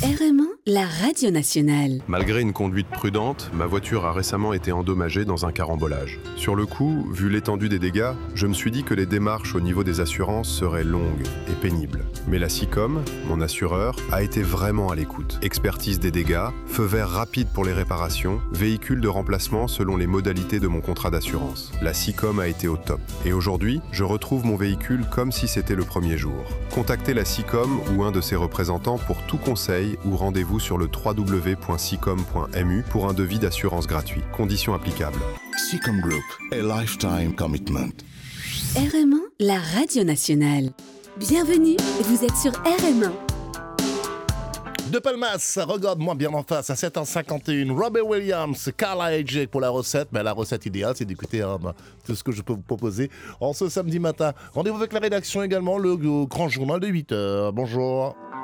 RM1, la radio nationale. Malgré une conduite prudente, ma voiture a récemment été endommagée dans un carambolage. Sur le coup, vu l'étendue des dégâts, je me suis dit que les démarches au niveau des assurances seraient longues et pénibles. Mais la SICOM, mon assureur, a été vraiment à l'écoute. Expertise des dégâts, feu vert rapide pour les réparations, véhicule de remplacement selon les modalités de mon contrat d'assurance. La SICOM a été au top. Et aujourd'hui, je retrouve mon véhicule comme si c'était le premier jour. Contactez la SICOM ou un de ses représentants pour tout conseil ou rendez-vous sur le www.sicom.mu pour un devis d'assurance gratuit. Conditions applicables. SICOM Group, a lifetime commitment. RM1, la radio nationale. Bienvenue, vous êtes sur RM1. De Palmas, regarde-moi bien en face, à 7h51, Robert Williams, Carla AJ pour la recette. Mais la recette idéale, c'est d'écouter tout ce que je peux vous proposer en ce samedi matin. Rendez-vous avec la rédaction également, le grand journal de 8h. Bonjour.